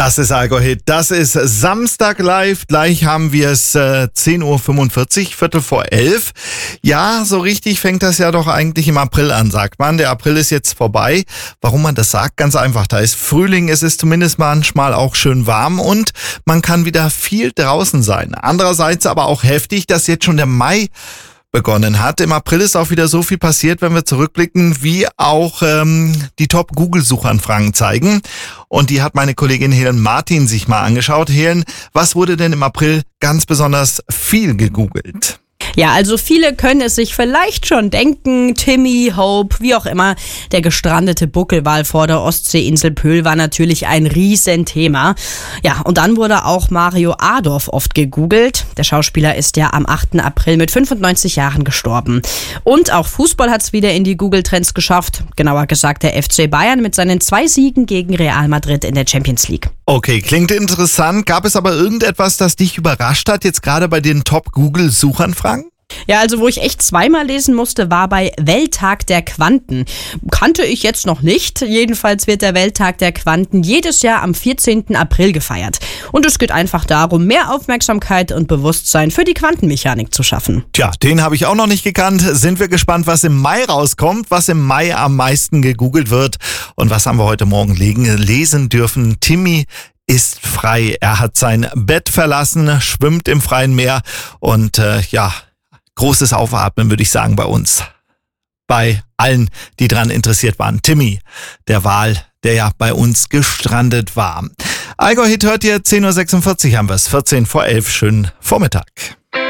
Das ist Allgäu-Hit. Das ist Samstag live. Gleich haben wir es 10.45 Uhr, Viertel vor 11. Ja, so richtig fängt das ja doch eigentlich im April an, sagt man. Der April ist jetzt vorbei. Warum man das sagt? Ganz einfach. Da ist Frühling, es ist zumindest manchmal auch schön warm und man kann wieder viel draußen sein. Andererseits aber auch heftig, dass jetzt schon der Mai begonnen hat. Im April ist auch wieder so viel passiert, wenn wir zurückblicken, wie auch die Top-Google-Suchanfragen zeigen. Und die hat meine Kollegin Helen Martin sich mal angeschaut. Helen, was wurde denn im April ganz besonders viel gegoogelt? Ja, also viele können es sich vielleicht schon denken. Timmy, Hope, wie auch immer. Der gestrandete Buckelwal vor der Ostseeinsel Pöhl war natürlich ein Riesenthema. Ja, und dann wurde auch Mario Adorf oft gegoogelt. Der Schauspieler ist ja am 8. April mit 95 Jahren gestorben. Und auch Fußball hat es wieder in die Google-Trends geschafft. Genauer gesagt der FC Bayern mit seinen 2 Siegen gegen Real Madrid in der Champions League. Okay, klingt interessant. Gab es aber irgendetwas, das dich überrascht hat, jetzt gerade bei den Top-Google-Suchanfragen? Ja, also wo ich echt zweimal lesen musste, war bei Welttag der Quanten. Kannte ich jetzt noch nicht. Jedenfalls wird der Welttag der Quanten jedes Jahr am 14. April gefeiert. Und es geht einfach darum, mehr Aufmerksamkeit und Bewusstsein für die Quantenmechanik zu schaffen. Tja, den habe ich auch noch nicht gekannt. Sind wir gespannt, was im Mai rauskommt, was im Mai am meisten gegoogelt wird. Und was haben wir heute Morgen lesen dürfen? Timmy ist frei. Er hat sein Bett verlassen, schwimmt im freien Meer und großes Aufatmen, würde ich sagen, bei uns. Bei allen, die dran interessiert waren. Timmy, der Wal, der ja bei uns gestrandet war. Allgäu-Hit hört ihr, 10.46 Uhr haben wir es, 14 vor 11. Schönen Vormittag.